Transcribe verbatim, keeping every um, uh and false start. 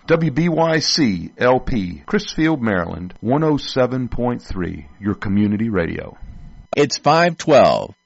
W B Y C L P, Chrisfield, Maryland, one oh seven point three, your community radio. It's five twelve.